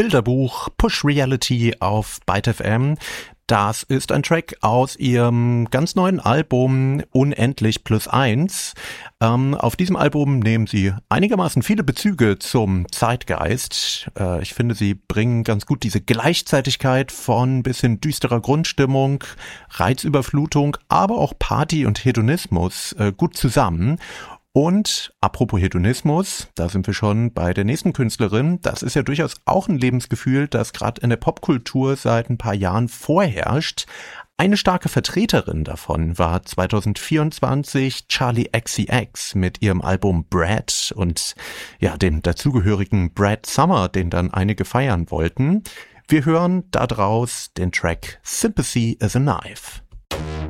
Bilderbuch Push Reality auf Byte FM. Das ist ein Track aus ihrem ganz neuen Album Unendlich plus eins. Auf diesem Album nehmen sie einigermaßen viele Bezüge zum Zeitgeist. Ich finde, sie bringen ganz gut diese Gleichzeitigkeit von bisschen düsterer Grundstimmung, Reizüberflutung, aber auch Party und Hedonismus gut zusammen. Und apropos Hedonismus, da sind wir schon bei der nächsten Künstlerin. Das ist ja durchaus auch ein Lebensgefühl, das gerade in der Popkultur seit ein paar Jahren vorherrscht. Eine starke Vertreterin davon war 2024 Charli XCX mit ihrem Album Brad und ja, dem dazugehörigen Brad Summer, den dann einige feiern wollten. Wir hören daraus den Track Sympathy is a Knife.